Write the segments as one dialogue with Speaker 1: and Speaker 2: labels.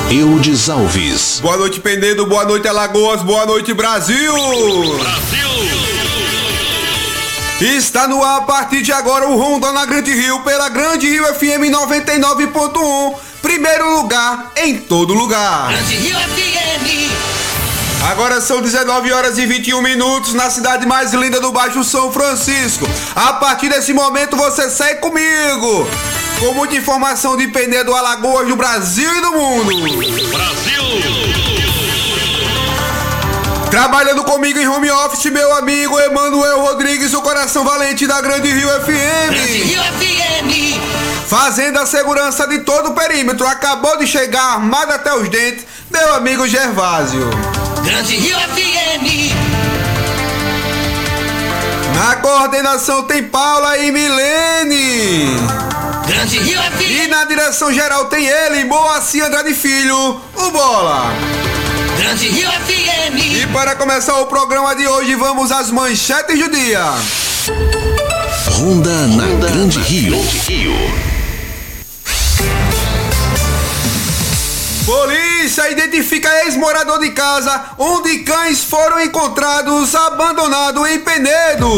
Speaker 1: Eudes Alves.
Speaker 2: Boa noite, Penedo. Boa noite, Alagoas. Boa noite, Brasil. Está no ar a partir de agora o Ronda na Grande Rio pela Grande Rio FM 99.1. Primeiro lugar em todo lugar.
Speaker 3: Grande Rio FM.
Speaker 2: Agora são 19 horas e 21 minutos na cidade mais linda do Baixo São Francisco. A partir desse momento você segue comigo com muita informação de Penedo, Alagoas, do Brasil e do mundo.
Speaker 3: Brasil.
Speaker 2: Trabalhando comigo em home office, meu amigo Emanuel Rodrigues, o coração valente da Grande Rio FM.
Speaker 3: Grande Rio FM.
Speaker 2: Fazendo a segurança de todo o perímetro. Acabou de chegar armado até os dentes, meu amigo Gervásio.
Speaker 3: Grande Rio FM.
Speaker 2: Na coordenação tem Paula e Milene.
Speaker 3: Grande Rio FM.
Speaker 2: E na direção geral tem ele, Moacir Andrade Filho, o Bola.
Speaker 3: Grande Rio FM.
Speaker 2: E para começar o programa de hoje, vamos às manchetes do dia.
Speaker 1: Ronda na Grande Rio.
Speaker 2: Polícia identifica ex-morador de casa onde cães foram encontrados abandonados em Penedo.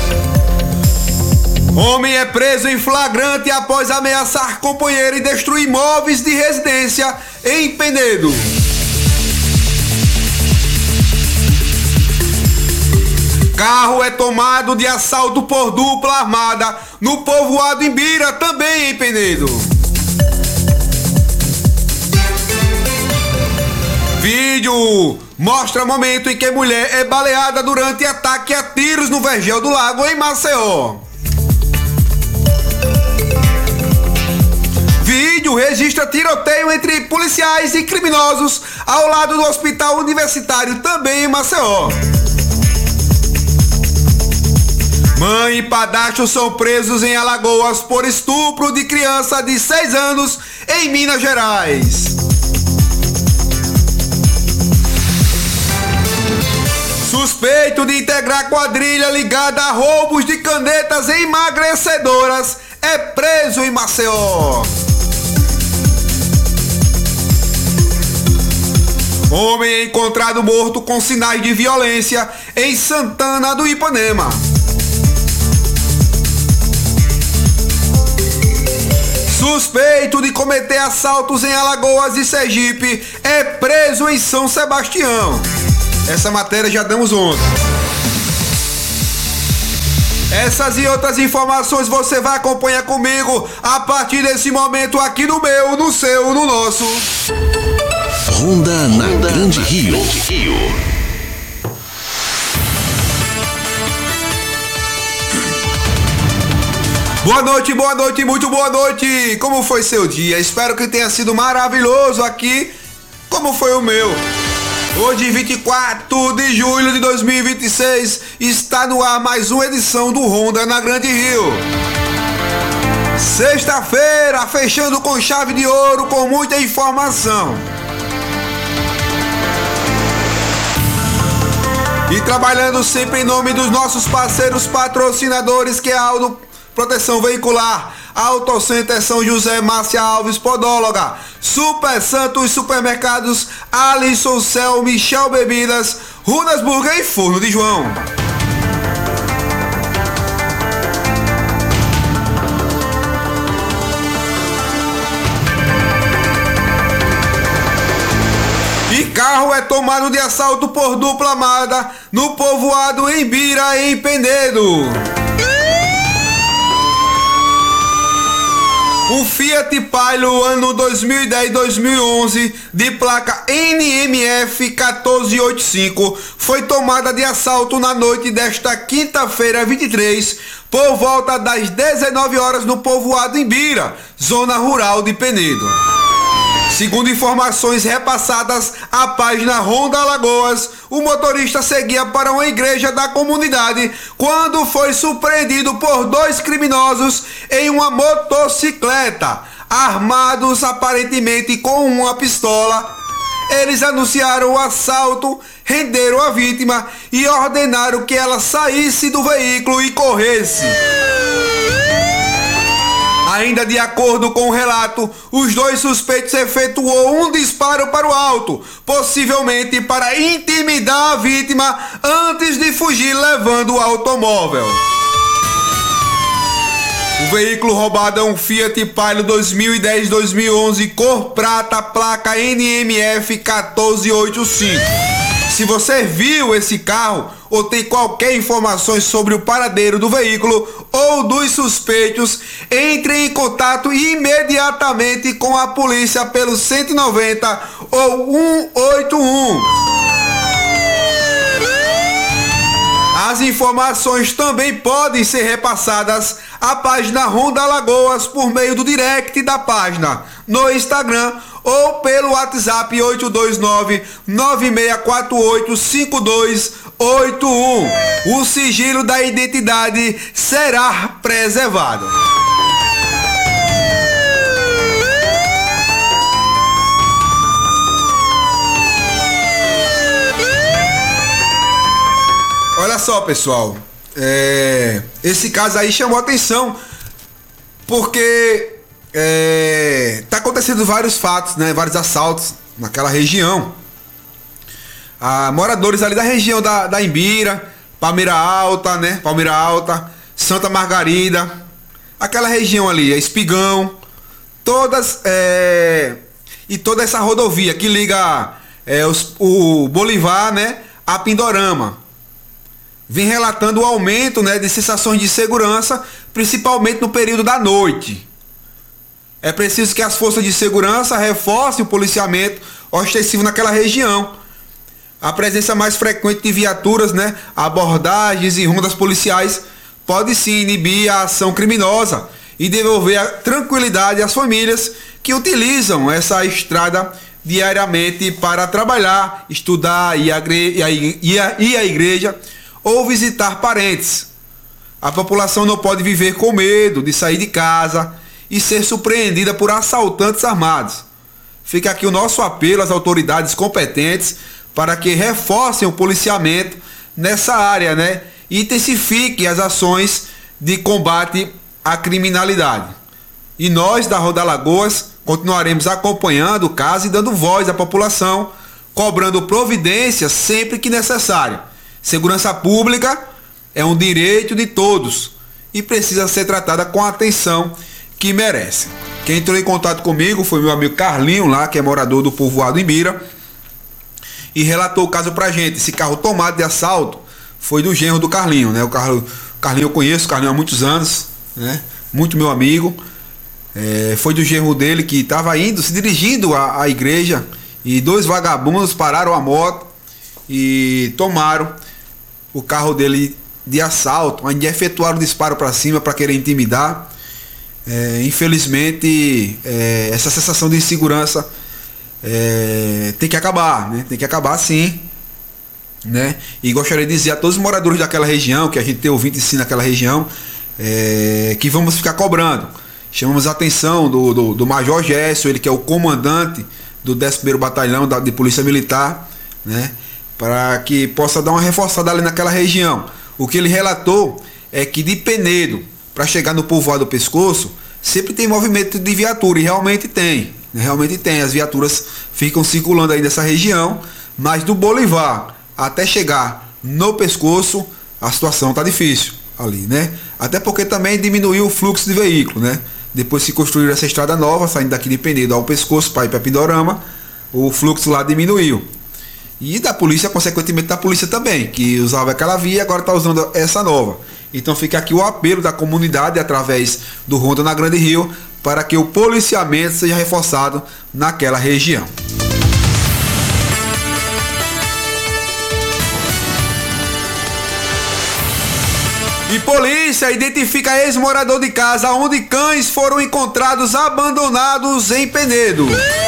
Speaker 2: Homem é preso em flagrante após ameaçar companheiro e destruir imóveis de residência em Penedo. Carro é tomado de assalto por dupla armada no povoado Imbira, também em Penedo. Vídeo mostra o momento em que mulher é baleada durante ataque a tiros no Vergel do Lago, em Maceió. Vídeo registra tiroteio entre policiais e criminosos ao lado do hospital universitário, também em Maceió. Mãe e padrasto são presos em Alagoas por estupro de criança de 6 anos em Minas Gerais. Suspeito de integrar quadrilha ligada a roubos de canetas emagrecedoras é preso em Maceió. Homem é encontrado morto com sinais de violência em Santana do Ipanema. Suspeito de cometer assaltos em Alagoas e Sergipe é preso em São Sebastião. Essa matéria já damos ontem. Essas e outras informações você vai acompanhar comigo a partir desse momento aqui no meu, no seu, no nosso
Speaker 1: Ronda na Grande Rio.
Speaker 2: Boa noite, muito boa noite. Como foi seu dia? Espero que tenha sido maravilhoso aqui, como foi o meu. Hoje, 24 de julho de 2026, está no ar mais uma edição do Ronda na Grande Rio. Sexta-feira, fechando com chave de ouro, com muita informação. E trabalhando sempre em nome dos nossos parceiros patrocinadores, que é a Auto Proteção Veicular, Autocenter São José, Márcia Alves, Podóloga, Super Santos Supermercados, Alisson Cel, Michel Bebidas, Runas Burger e Forno de João. E carro é tomado de assalto por dupla armada no povoado Imbira, em Penedo. Um Fiat Palio ano 2010-2011 de placa NMF 1485 foi tomada de assalto na noite desta quinta-feira 23 por volta das 19 horas no povoado Imbira, zona rural de Penedo. Segundo informações repassadas à página Ronda Alagoas, o motorista seguia para uma igreja da comunidade quando foi surpreendido por 2 criminosos em uma motocicleta, armados aparentemente com uma pistola. Eles anunciaram o assalto, renderam a vítima e ordenaram que ela saísse do veículo e corresse. Ainda de acordo com o relato, os dois suspeitos efetuou um disparo para o alto, possivelmente para intimidar a vítima antes de fugir levando o automóvel. O veículo roubado é um Fiat Palio 2010-2011 cor prata, placa NMF 1485. Se você viu esse carro ou tem qualquer informação sobre o paradeiro do veículo ou dos suspeitos, entre em contato imediatamente com a polícia pelo 190 ou 181. As informações também podem ser repassadas à página Honda Alagoas por meio do direct da página no Instagram ou pelo WhatsApp 829-9648-5281. O sigilo da identidade será preservado. Olha só, pessoal, esse caso aí chamou atenção porque tá acontecendo vários fatos, né, vários assaltos naquela região. Moradores ali da região da Imbira, Palmeira Alta, né, Palmeira Alta, Santa Margarida, aquela região ali, Espigão, todas e toda essa rodovia que liga o Bolivar, né, a Pindorama. Vem relatando o aumento, né, de sensações de segurança, principalmente no período da noite. É preciso que as forças de segurança reforcem o policiamento ostensivo naquela região. A presença mais frequente de viaturas, né, abordagens e rondas policiais pode sim inibir a ação criminosa e devolver a tranquilidade às famílias que utilizam essa estrada diariamente para trabalhar, estudar, ir à igreja ou visitar parentes. A população não pode viver com medo de sair de casa e ser surpreendida por assaltantes armados. Fica aqui o nosso apelo às autoridades competentes para que reforcem o policiamento nessa área, né? E intensifiquem as ações de combate à criminalidade. E nós da Honda Alagoas continuaremos acompanhando o caso e dando voz à população, cobrando providências sempre que necessário. Segurança pública é um direito de todos e precisa ser tratada com a atenção que merece. Quem entrou em contato comigo foi meu amigo Carlinho lá, que é morador do povoado Imbira, e relatou o caso pra gente. Esse carro tomado de assalto foi do genro do Carlinho, né? O Carlinho eu conheço, o Carlinho há muitos anos, né? Muito meu amigo. Foi do genro dele que estava se dirigindo à igreja, e dois vagabundos pararam a moto e tomaram o carro dele de assalto, ainda efetuaram o disparo para cima para querer intimidar. Infelizmente, essa sensação de insegurança tem que acabar, né? Tem que acabar sim, né? E gostaria de dizer a todos os moradores daquela região, que a gente tem ouvido sim naquela região, que vamos ficar cobrando. Chamamos a atenção do Major Gesso, ele que é o comandante do 11º Batalhão de Polícia Militar, né? Para que possa dar uma reforçada ali naquela região. O que ele relatou é que de Penedo para chegar no povoado do Pescoço sempre tem movimento de viatura, e realmente tem, né? Realmente tem, as viaturas ficam circulando aí nessa região, mas do Bolivar até chegar no Pescoço a situação tá difícil ali, né? Até porque também diminuiu o fluxo de veículo, né? Depois que construíram essa estrada nova, saindo daqui de Penedo ao Pescoço para ir para Pindorama, o fluxo lá diminuiu. E da polícia, consequentemente da polícia também, que usava aquela via e agora está usando essa nova. Então fica aqui o apelo da comunidade através do Ronda na Grande Rio para que o policiamento seja reforçado naquela região. E polícia identifica ex-morador de casa onde cães foram encontrados abandonados em Penedo.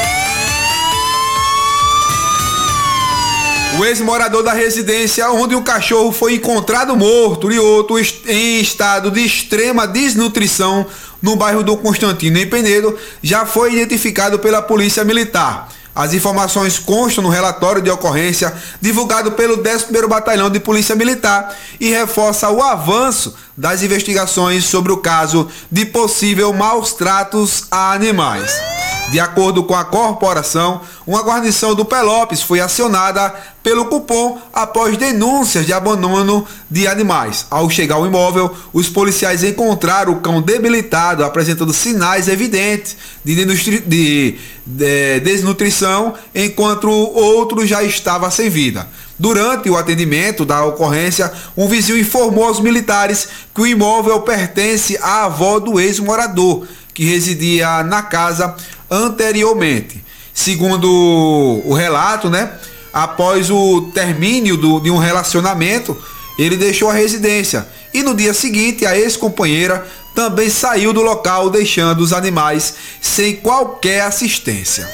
Speaker 2: O ex-morador da residência onde o cachorro foi encontrado morto e outro em estado de extrema desnutrição no bairro do Constantino, em Penedo, já foi identificado pela Polícia Militar. As informações constam no relatório de ocorrência divulgado pelo 11º Batalhão de Polícia Militar e reforça o avanço das investigações sobre o caso de possível maus tratos a animais. De acordo com a corporação, uma guarnição do Pelópis foi acionada pelo Cupom após denúncias de abandono de animais. Ao chegar ao imóvel, os policiais encontraram o cão debilitado, apresentando sinais evidentes de desnutrição, enquanto o outro já estava sem vida. Durante o atendimento da ocorrência, um vizinho informou aos militares que o imóvel pertence à avó do ex-morador, que residia na casa anteriormente. Segundo o relato, após o término de um relacionamento, ele deixou a residência e no dia seguinte a ex-companheira também saiu do local, deixando os animais sem qualquer assistência.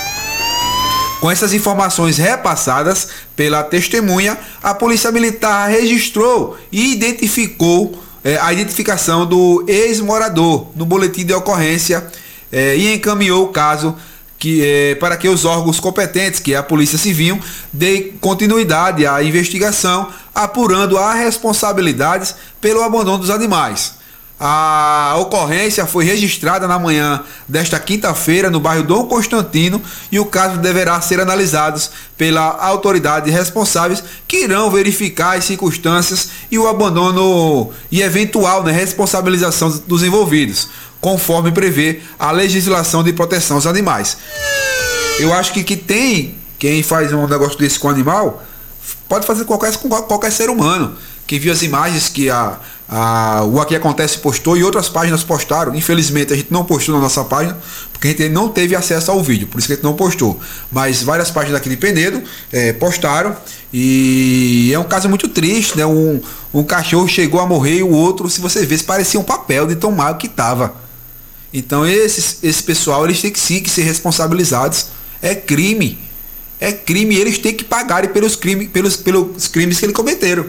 Speaker 2: Com essas informações repassadas pela testemunha, a Polícia Militar registrou e identificou a identificação do ex-morador no boletim de ocorrência e encaminhou o caso para que os órgãos competentes, que é a Polícia Civil, deem continuidade à investigação, apurando as responsabilidades pelo abandono dos animais. A ocorrência foi registrada na manhã desta quinta-feira no bairro Dom Constantino e o caso deverá ser analisado pela autoridade responsáveis, que irão verificar as circunstâncias e o abandono e eventual responsabilização dos envolvidos, conforme prevê a legislação de proteção aos animais. Eu acho que tem quem faz um negócio desse com animal, pode fazer com qualquer ser humano. Quem viu as imagens que o Aqui Acontece postou e outras páginas postaram, infelizmente a gente não postou na nossa página, porque a gente não teve acesso ao vídeo, por isso que a gente não postou. Mas várias páginas aqui de Penedo postaram, e é um caso muito triste, um cachorro chegou a morrer e o outro, se você vê, parecia um papel de tão mal que estava. Então esse pessoal, eles têm que sim que ser responsabilizados. É crime, e eles têm que pagarem pelos crimes que eles cometeram,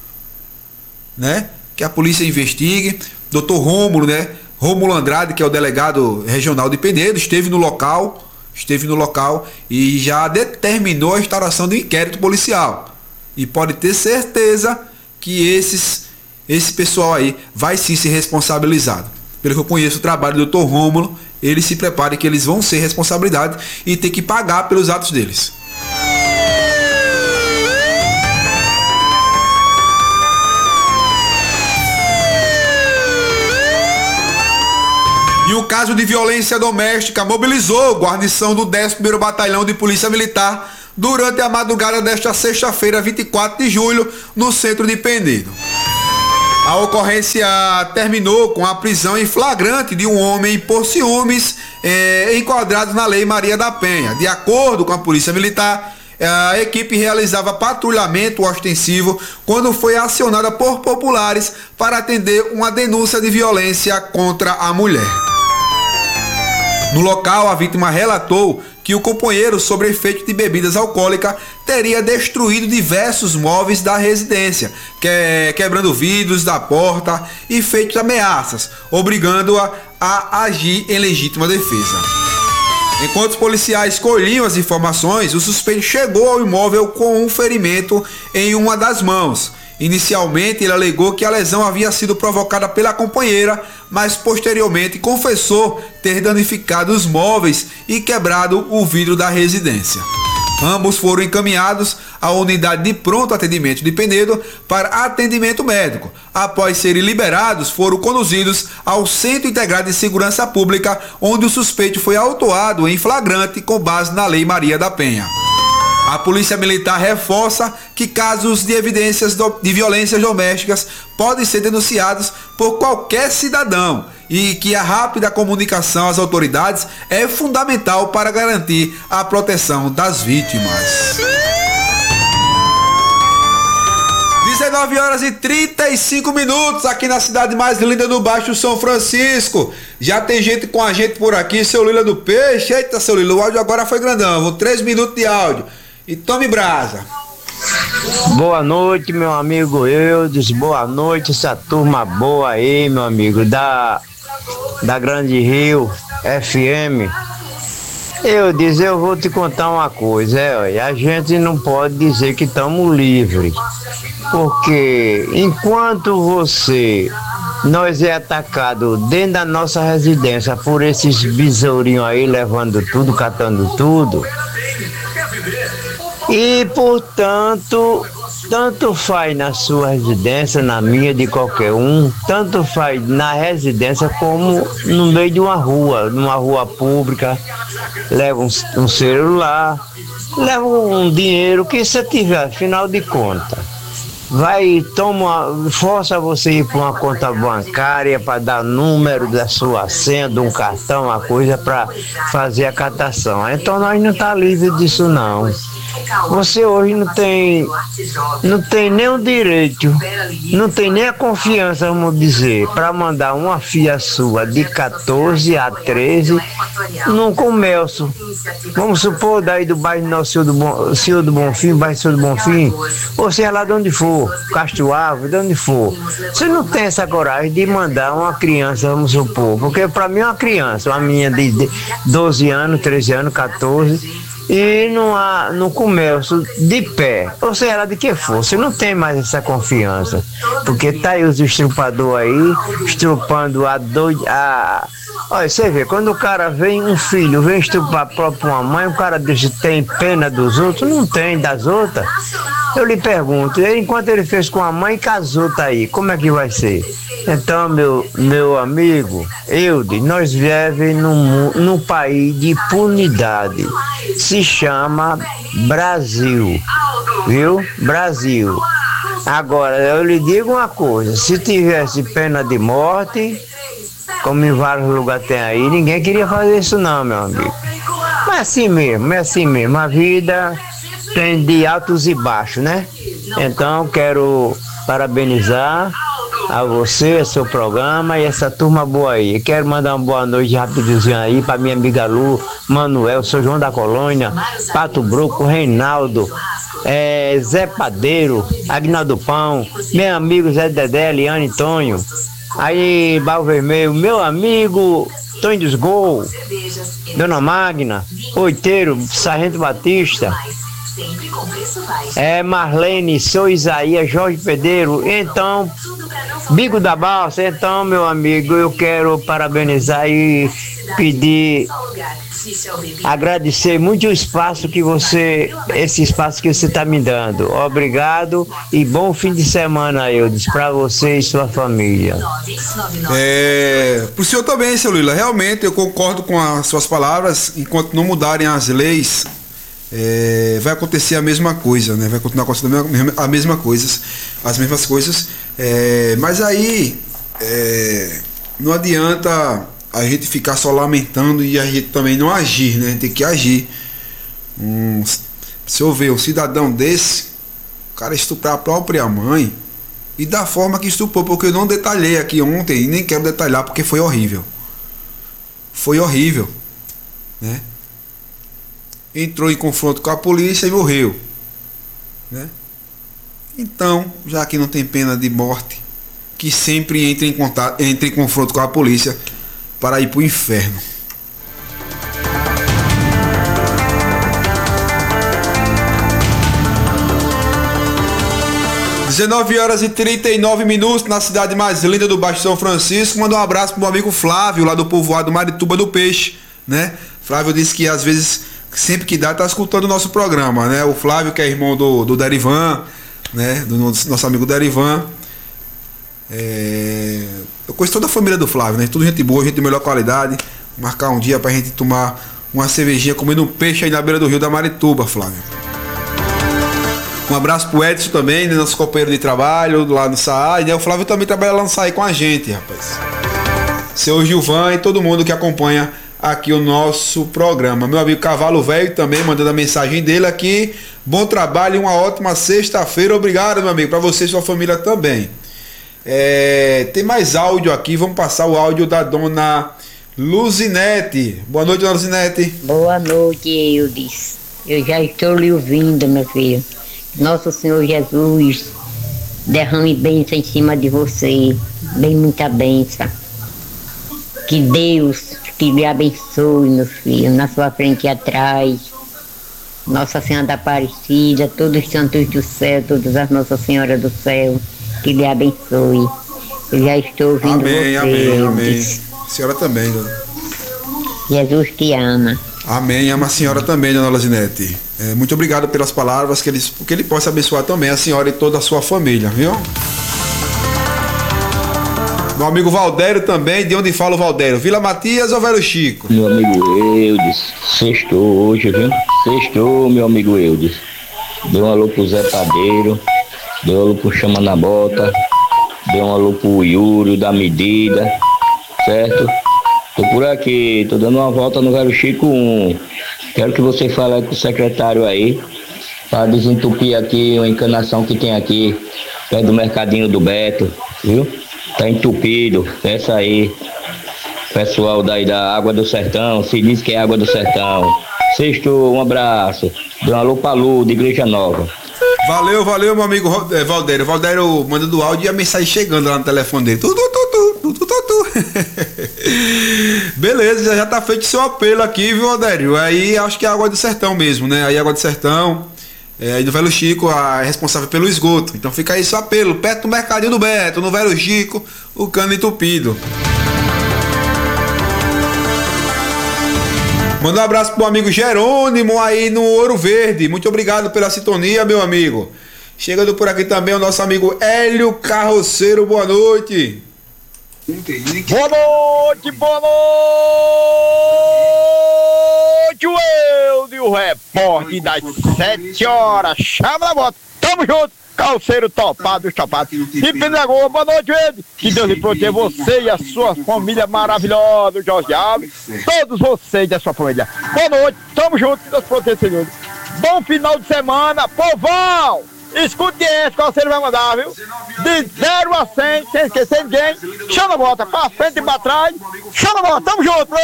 Speaker 2: que a polícia investigue. Dr. Rômulo, Rômulo Andrade, que é o delegado regional de Penedo, esteve no local e já determinou a instauração de um inquérito policial. E pode ter certeza que esse pessoal aí vai sim ser responsabilizado. Pelo que eu conheço o trabalho do Dr. Rômulo, eles se preparem que eles vão ser responsabilizados e ter que pagar pelos atos deles. E o caso de violência doméstica mobilizou a guarnição do 11º Batalhão de Polícia Militar durante a madrugada desta sexta-feira, 24 de julho, no centro de Penedo. A ocorrência terminou com a prisão em flagrante de um homem por ciúmes enquadrado na Lei Maria da Penha. De acordo com a Polícia Militar, a equipe realizava patrulhamento ostensivo quando foi acionada por populares para atender uma denúncia de violência contra a mulher. No local, a vítima relatou que o companheiro, sob efeito de bebidas alcoólicas, teria destruído diversos móveis da residência, quebrando vidros da porta e feito ameaças, obrigando-a a agir em legítima defesa. Enquanto os policiais colhiam as informações, o suspeito chegou ao imóvel com um ferimento em uma das mãos. Inicialmente, ele alegou que a lesão havia sido provocada pela companheira, mas posteriormente confessou ter danificado os móveis e quebrado o vidro da residência. Ambos foram encaminhados à unidade de pronto atendimento de Penedo para atendimento médico. Após serem liberados, foram conduzidos ao Centro Integrado de Segurança Pública, onde o suspeito foi autuado em flagrante com base na Lei Maria da Penha. A Polícia Militar reforça que casos de evidências de violências domésticas podem ser denunciados por qualquer cidadão e que a rápida comunicação às autoridades é fundamental para garantir a proteção das vítimas. 19h35 aqui na cidade mais linda do Baixo São Francisco. Já tem gente com a gente por aqui, seu Lila do Peixe. Eita, seu Lila, o áudio agora foi grandão, 3 minutos de áudio. E tome brasa.
Speaker 4: Boa noite, meu amigo Eudes. Boa noite, essa turma boa aí, meu amigo, da Grande Rio FM. Eu vou te contar uma coisa, olha, a gente não pode dizer que estamos livres, porque enquanto nós é atacado dentro da nossa residência por esses besourinhos aí levando tudo, catando tudo, e portanto, tanto faz na sua residência, na minha, de qualquer um, tanto faz na residência como no meio de uma rua pública, leva um celular, leva um dinheiro que você tiver, afinal de contas. Força você ir para uma conta bancária para dar número da sua senha, de um cartão, uma coisa para fazer a catação. Então nós não está livre disso não. Você hoje não tem nem o direito, não tem nem a confiança, vamos dizer, para mandar uma filha sua de 14 a 13 num comércio. Vamos supor, daí do bairro Nosso Senhor do Bonfim, bairro Senhor do Bonfim, ou seja lá de onde for, Castro Árvore, de onde for. Você não tem essa coragem de mandar uma criança, vamos supor, porque para mim é uma criança, uma menina de 12 anos, 13 anos, 14, e no comércio de pé, ou seja, lá de que for, você não tem mais essa confiança, porque tá aí os estrupadores aí, estrupando olha, você vê, quando o cara um filho vem estrupar a própria mãe, o cara diz, tem pena dos outros? Não tem, das outras. Eu lhe pergunto, enquanto ele fez com a mãe, casou, tá aí, como é que vai ser? Então, meu amigo Eude, nós vivemos num país de impunidade, se chama Brasil, viu? Brasil. Agora, eu lhe digo uma coisa, se tivesse pena de morte, como em vários lugares tem aí, ninguém queria fazer isso não, meu amigo. Mas é assim mesmo, a vida tem de altos e baixos, né? Então, quero parabenizar a você, a seu programa e essa turma boa aí. Quero mandar uma boa noite rapidinho aí para minha amiga Lu, Manuel, São João da Colônia, Pato Broco, Reinaldo, Zé Padeiro, Agnaldo Pão, meu amigo Zé Dedé, Liane Tonho, aí Barro Vermelho, meu amigo Tonho dos Gol, Dona Magna, Oiteiro, Sargento Batista, Marlene, sou Isaías, Jorge Pedreiro, então, Bigo da Balsa. Então, meu amigo, eu quero parabenizar e agradecer muito esse espaço que você está me dando. Obrigado e bom fim de semana, Eudes, para você e sua família.
Speaker 2: Pro senhor também, seu Lila, realmente eu concordo com as suas palavras. Enquanto não mudarem as leis, vai acontecer a mesma coisa, né? Vai continuar acontecendo as mesmas coisas. Mas aí não adianta a gente ficar só lamentando e a gente também não agir, né? Tem que agir. Se eu ver um cidadão desse, o cara estuprar a própria mãe, e da forma que estuprou, porque eu não detalhei aqui ontem e nem quero detalhar porque foi horrível. Foi horrível, né? Entrou em confronto com a polícia e morreu, né? Então, já que não tem pena de morte, que sempre entre em confronto com a polícia para ir para o inferno. Às 19h39 na cidade mais linda do Baixo São Francisco. Manda um abraço pro meu amigo Flávio, lá do povoado Marituba do Peixe, né? Flávio disse que às vezes, sempre que dá, tá escutando o nosso programa, né? O Flávio, que é irmão do Derivan, né? Do nosso amigo Derivan. Eu conheço toda a família do Flávio, né? Tudo gente boa, gente de melhor qualidade. Marcar um dia pra gente tomar uma cervejinha comendo um peixe aí na beira do rio da Marituba, Flávio. Um abraço pro Edson também, né? Nosso companheiro de trabalho lá no SAAI, né? O Flávio também trabalha lá no SAAI com a gente, rapaz. Seu Gilvan e todo mundo que acompanha aqui o nosso programa. Meu amigo Cavalo Velho também mandando a mensagem dele aqui. Bom trabalho e uma ótima sexta-feira. Obrigado, meu amigo, para você e sua família também. Tem mais áudio aqui. Vamos passar o áudio da dona Luzinete. Boa noite, dona Luzinete.
Speaker 5: Boa noite, Eudes. Eu já estou lhe ouvindo, meu filho. Nosso Senhor Jesus derrame bênção em cima de você. Bem, muita bênção. Que Deus que lhe abençoe, meu filho, na sua frente e atrás. Nossa Senhora da Aparecida, todos os santos do céu, todas as Nossa Senhora do céu, que lhe abençoe. Eu já estou ouvindo
Speaker 2: Amém,
Speaker 5: você.
Speaker 2: amém, amém.
Speaker 5: Eudes.
Speaker 2: A senhora também, dona.
Speaker 5: Jesus te ama.
Speaker 2: Amém, ama a senhora também, dona Lazinete. Muito obrigado pelas palavras, que ele possa abençoar também a senhora e toda a sua família, viu? Meu amigo Valdério também, de onde fala o Valdério? Vila Matias ou Velho Chico?
Speaker 6: Meu amigo Eudes, sextou hoje, viu? Sextou, meu amigo Eudes. Deu um alô pro Zé Padeiro, deu um alô pro Chama na Bota, deu um alô pro Yuri da Medida, certo? Tô por aqui, tô dando uma volta no Velho Chico 1. Quero que você fale com o secretário aí, para desentupir aqui uma encanação que tem aqui, perto do Mercadinho do Beto, viu? Tá entupido, peça aí. Pessoal daí da Água do Sertão, se diz que é Água do Sertão. Sextou, um abraço. Deu um alô pra Lu, de Igreja Nova.
Speaker 2: Valeu, meu amigo Valdério. Valdério mandando áudio e a mensagem chegando lá no telefone dele. Tu. Beleza, já tá feito seu apelo aqui, viu, Valdério? Aí acho que é Água do Sertão mesmo, né? Aí Água do Sertão, aí do Velho Chico, é responsável pelo esgoto. Então fica aí seu apelo, perto do Mercadinho do Beto, no Velho Chico, o cano entupido. Manda um abraço pro amigo Jerônimo aí no Ouro Verde. Muito obrigado pela sintonia, meu amigo. Chegando por aqui também o nosso amigo Hélio Carroceiro. Boa noite.
Speaker 7: Boa noite, o repórter das 7 horas. Chama na moto. Tamo junto. Calceiro topado, chapado. E Pinagua, boa noite, Ed. Que Deus lhe proteja você e a sua família maravilhosa, Jorge Alves. Todos vocês da sua família. Boa noite, tamo junto, Deus proteja, Senhor. Bom final de semana, povão! Escute esse, Calceiro vai mandar, viu? De 0 a 100, sem esquecer ninguém. Chama a bota, pra frente e pra trás. Chama a bota, tamo junto.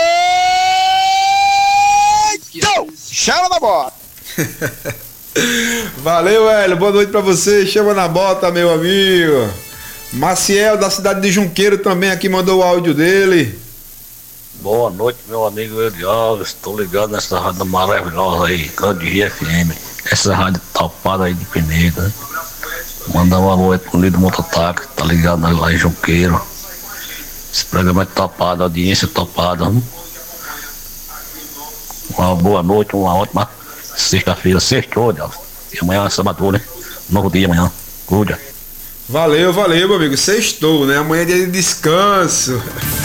Speaker 7: Chama na bota.
Speaker 2: Valeu, Hélio, boa noite pra você. Chama na bota, meu amigo. Maciel, da cidade de Junqueiro, também aqui mandou o áudio dele.
Speaker 8: Boa noite, meu amigo Eudes Alves. Estou ligado nessa rádio maravilhosa aí, Grande Rio FM. Essa rádio topada aí de Peneira, né? Mandar um alô aí pro Lido Mototáxi, tá ligado lá em Junqueiro. Esse programa é topado, a audiência é topada. Né? Uma boa noite, uma ótima sexta-feira, sextou, Deus. E amanhã é sábado, né? Novo dia amanhã. Cuida.
Speaker 2: Valeu, meu amigo. Sextou, né? Amanhã é dia de descanso.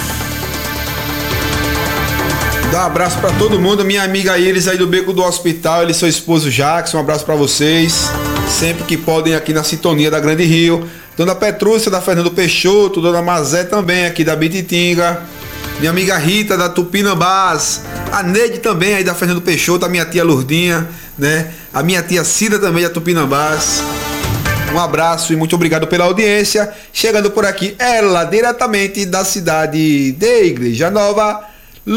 Speaker 2: Dá um abraço pra todo mundo. Minha amiga Iris aí do Beco do Hospital, ele e seu esposo Jackson. Um abraço pra vocês. Sempre que podem aqui na sintonia da Grande Rio. Dona Petrúcia da Fernando Peixoto, Dona Mazé também aqui da Bititinga. Minha amiga Rita da Tupinambás, a Neide também aí da Fernando Peixoto, a minha tia Lourdinha, né? A minha tia Cida também da Tupinambás. Um abraço e muito obrigado pela audiência. Chegando por aqui, ela diretamente da cidade de Igreja Nova,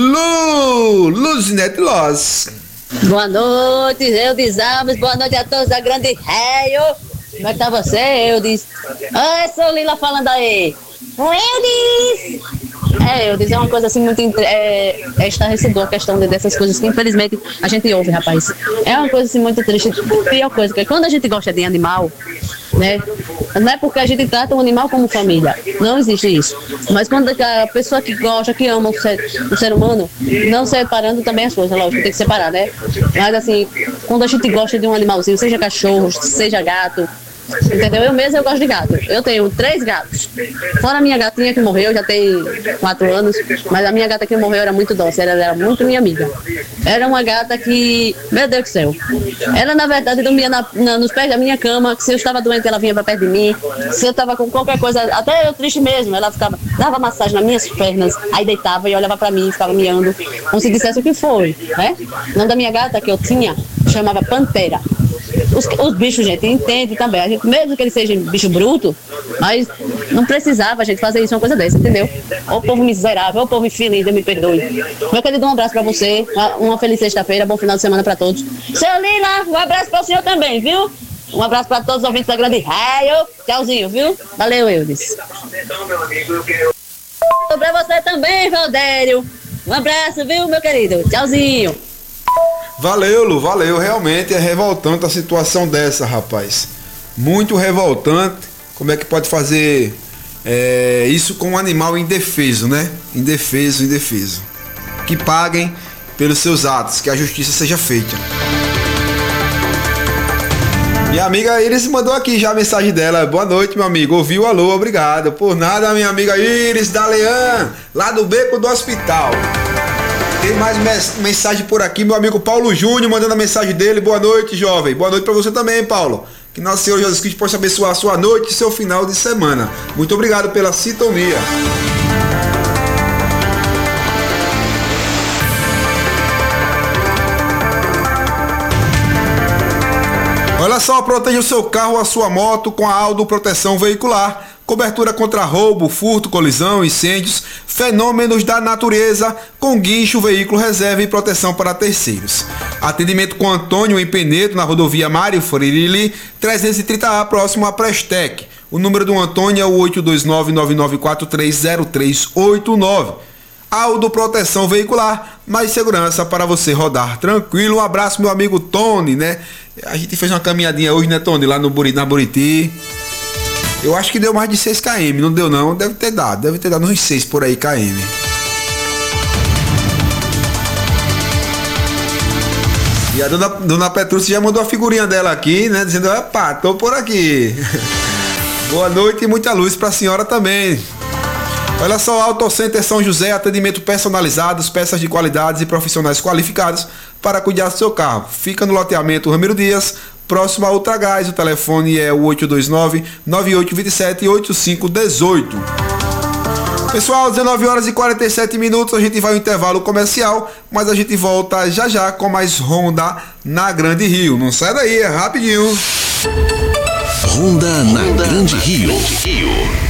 Speaker 2: Luzinete Loz.
Speaker 5: Boa noite, Eudes Alves. Boa noite a todos da Grande Rio. Como é que tá você, Eudes? Oi, sou Lila falando aí. Eudes! Eudes, é uma coisa assim muito estarrecedora a questão dessas coisas que infelizmente a gente ouve, rapaz. É uma coisa assim muito triste. Pior coisa, porque quando a gente gosta de animal, né? Não é porque a gente trata um animal como família. Não existe isso. Mas quando a pessoa que gosta, que ama o ser humano, não separando também as coisas, lógico, tem que separar, né? Mas assim, quando a gente gosta de um animalzinho, seja cachorro, seja gato, entendeu? Eu gosto de gato. Eu tenho 3 gatos. Fora a minha gatinha que morreu, já tem 4 anos. Mas a minha gata que morreu era muito doce, ela era muito minha amiga. Era uma gata que, meu Deus do céu, ela na verdade dormia nos pés da minha cama, que se eu estava doente ela vinha pra perto de mim. Se eu estava com qualquer coisa, até eu triste mesmo, ela ficava, dava massagem nas minhas pernas, aí deitava e olhava pra mim, ficava miando, como se dissesse o que foi, né? O nome da minha gata que eu tinha chamava Pantera. Os bichos, gente, entende também. A gente, mesmo que eles sejam bicho bruto, mas não precisava a gente fazer isso, uma coisa dessa, entendeu? Ô povo miserável, ô povo infeliz, Deus me perdoe. Meu querido, um abraço pra você, uma feliz sexta-feira, bom final de semana pra todos. Seu Lila, um abraço pra o senhor também, viu? Um abraço pra todos os ouvintes da Grande Raio. Tchauzinho, viu? Valeu, Eudes. Pra você também, Valdério. Um abraço, viu, meu querido? Tchauzinho.
Speaker 2: Valeu, Lu, valeu. Realmente é revoltante a situação dessa, rapaz. Muito revoltante. Como é que pode fazer isso com um animal indefeso, né? Indefeso. Que paguem pelos seus atos, que a justiça seja feita. Minha amiga Iris mandou aqui já a mensagem dela. Boa noite, meu amigo. Ouviu, alô, obrigado. Por nada, minha amiga Iris da Leão, lá do Beco do Hospital. Tem mais mensagem por aqui, meu amigo Paulo Júnior mandando a mensagem dele. Boa noite, jovem. Boa noite pra você também, Paulo. Que Nosso Senhor Jesus Cristo possa abençoar a sua noite e seu final de semana. Muito obrigado pela sintonia. Olha só, proteja o seu carro ou a sua moto com a Aldo Proteção Veicular. Cobertura contra roubo, furto, colisão, incêndios, fenômenos da natureza, com guincho, veículo reserva e proteção para terceiros. Atendimento com Antônio em Penedo, na rodovia Mário Freire, 330A, próximo a Prestec. O número do Antônio é o 829-99430389. Aldo Proteção Veicular, mais segurança para você rodar tranquilo. Um abraço, meu amigo Tony, né? A gente fez uma caminhadinha hoje, né, Tony? Lá na Buriti. Eu acho que deu mais de 6 km, não deu não? Deve ter dado uns 6 por aí km. E a dona Petrúcia já mandou a figurinha dela aqui, né? Dizendo, opa, tô por aqui. Boa noite e muita luz pra senhora também. Olha só, Auto Center São José, atendimento personalizados, peças de qualidades e profissionais qualificados para cuidar do seu carro. Fica no loteamento Ramiro Dias, próximo a Ultragás. O telefone é o 829-9827-8518. Pessoal, 19 horas e 47 minutos, a gente vai ao intervalo comercial, mas a gente volta já já com mais Ronda na Grande Rio. Não sai daí, é rapidinho.
Speaker 1: Ronda na Grande Rio.